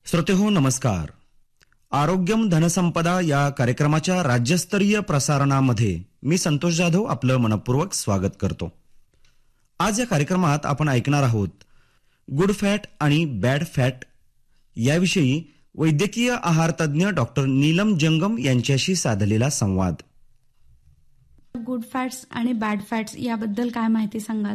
श्रोतेहो नमस्कार. आरोग्यम धनसंपदा या कार्यक्रमाच्या राज्यस्तरीय प्रसारणामध्ये मी संतोष जाधव आपलं मनपूर्वक स्वागत करतो. आज या कार्यक्रमात आपण ऐकणार आहोत गुड फॅट आणि बॅड फॅट याविषयी वैद्यकीय आहार तज्ज्ञ डॉक्टर नीलम जंगम यांच्याशी साधलेला संवाद. गुड फॅट्स आणि बॅड फॅट्स याबद्दल काय माहिती सांगाल?